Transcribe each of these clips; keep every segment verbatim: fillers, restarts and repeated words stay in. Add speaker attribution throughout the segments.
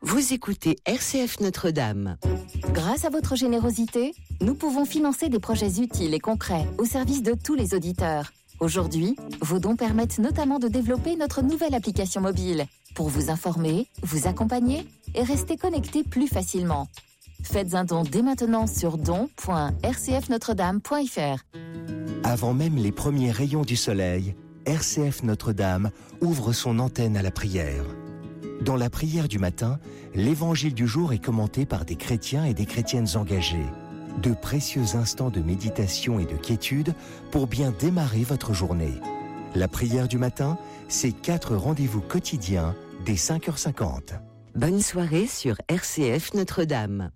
Speaker 1: Vous écoutez R C F Notre-Dame.
Speaker 2: Grâce à votre générosité, nous pouvons financer des projets utiles et concrets au service de tous les auditeurs. Aujourd'hui, vos dons permettent notamment de développer notre nouvelle application mobile pour vous informer, vous accompagner et rester connecté plus facilement. Faites un don dès maintenant sur don point r c f notre dame point f r.
Speaker 3: Avant même les premiers rayons du soleil, R C F Notre-Dame ouvre son antenne à la prière. Dans la prière du matin, l'évangile du jour est commenté par des chrétiens et des chrétiennes engagés. De précieux instants de méditation et de quiétude pour bien démarrer votre journée. La prière du matin, c'est quatre rendez-vous quotidiens dès cinq heures cinquante.
Speaker 1: Bonne soirée sur R C F Notre-Dame.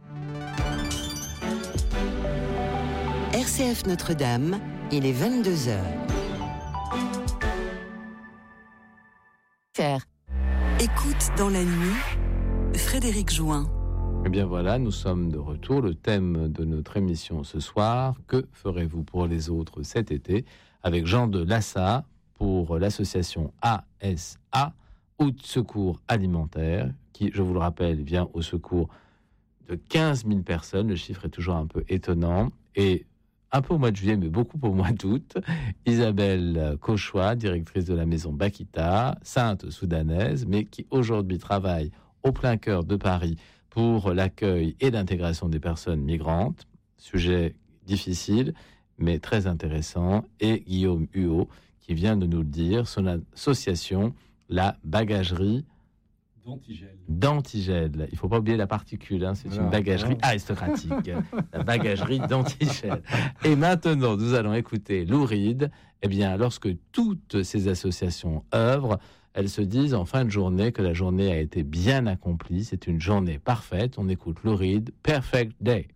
Speaker 1: R C F Notre-Dame, il est vingt-deux heures.
Speaker 2: Faire.
Speaker 4: Écoute dans la nuit, Frédéric Join.
Speaker 5: Eh bien voilà, nous sommes de retour. Le thème de notre émission ce soir, que ferez-vous pour les autres cet été? Avec Jean de Lassa pour l'association A S A, Août Secours Alimentaire, qui, je vous le rappelle, vient au secours de quinze mille personnes. Le chiffre est toujours un peu étonnant. Et un peu au mois de juillet, mais beaucoup au mois d'août, Isabelle Cauchois, directrice de la maison Bakita, sainte soudanaise, mais qui aujourd'hui travaille au plein cœur de Paris pour l'accueil et l'intégration des personnes migrantes. Sujet difficile, mais très intéressant. Et Guillaume Huot, qui vient de nous le dire, son association, la bagagerie
Speaker 6: D'antigel.
Speaker 5: D'antigel. Il ne faut pas oublier la particule, hein, c'est voilà, une bagagerie voilà. aristocratique. La bagagerie d'antigel. Et maintenant, nous allons écouter Lou Reed. Eh bien, lorsque toutes ces associations œuvrent, elles se disent en fin de journée que la journée a été bien accomplie. C'est une journée parfaite. On écoute Lou Reed, Perfect Day.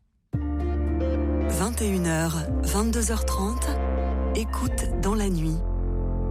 Speaker 4: vingt et une heures, vingt-deux heures trente, écoute dans la nuit.